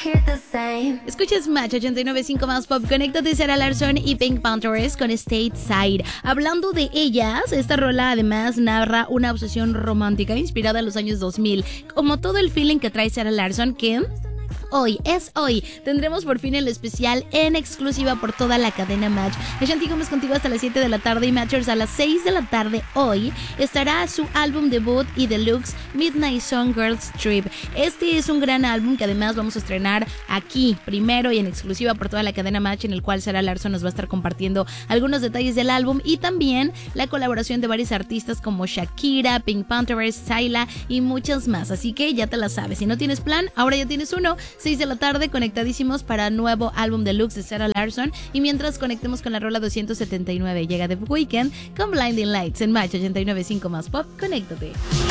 Escuchas Match 89.5 más pop. Conéctate, Sarah Larsson y Pink Panthers con Stateside. Hablando de ellas, esta rola además narra una obsesión romántica inspirada en los años 2000. Como todo el feeling que trae Sarah Larsson, que hoy tendremos por fin el especial en exclusiva por toda la cadena Match. Ashanti Gómez contigo hasta las 7 de la tarde y Matchers a las 6 de la tarde hoy estará su álbum debut y deluxe Midnight Song Girls Trip. Este es un gran álbum que además vamos a estrenar aquí primero y en exclusiva por toda la cadena Match, en el cual Sarah Larsson nos va a estar compartiendo algunos detalles del álbum y también la colaboración de varios artistas como Shakira, Pink Panthers, Tyla y muchas más. Así que ya te la sabes. Si no tienes plan, ahora ya tienes uno. 6 de la tarde, conectadísimos para nuevo álbum deluxe de Sarah Larsson. Y mientras conectemos con la rola 279, llega The Weeknd con Blinding Lights en Match 89.5 más pop. Conéctate.